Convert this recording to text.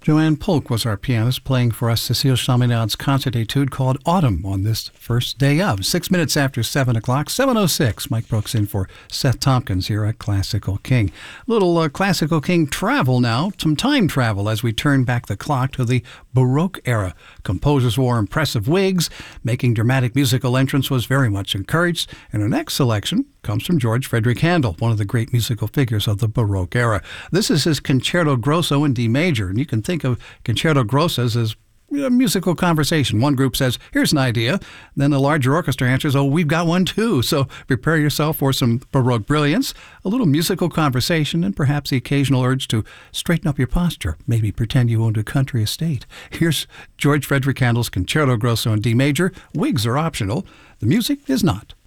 Joanne Polk was our pianist, playing for us Cécile Chaminade's concert etude called Autumn on this first day of. 6 minutes after 7 o'clock, 7:06. Mike Brooks in for Seth Tompkins here at Classical King. Little Classical King travel now, some time travel as we turn back the clock to the Baroque era. Composers wore impressive wigs. Making dramatic musical entrance was very much encouraged. And our next selection comes from George Frederick Handel, one of the great musical figures of the Baroque era. This is his Concerto Grosso in D major, and you can think of Concerto Grossos as a musical conversation. One group says, here's an idea. Then the larger orchestra answers, oh, we've got one too. So prepare yourself for some Baroque brilliance, a little musical conversation, and perhaps the occasional urge to straighten up your posture. Maybe pretend you owned a country estate. Here's George Frederick Handel's Concerto Grosso in D major. Wigs are optional. The music is not.